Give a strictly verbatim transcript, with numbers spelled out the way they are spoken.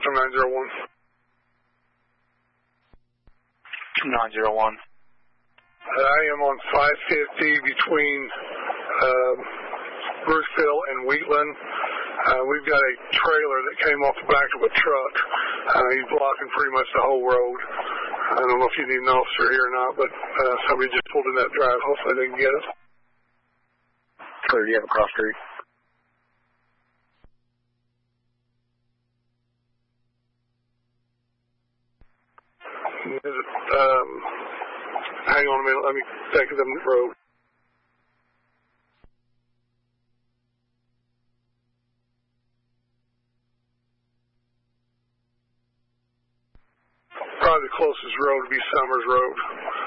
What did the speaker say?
after nine zero one. nine zero one. I am on five fifty between uh, Bruceville and Wheatland. Uh, we've got a trailer that came off the back of a truck. Uh, he's blocking pretty much the whole road. I don't know if you need an officer here or not, but uh, somebody just pulled in that drive. Hopefully they can get us. Clear, do you have a cross street? Um, hang on a minute. Let me take them road. Probably the closest road would be Summers Road.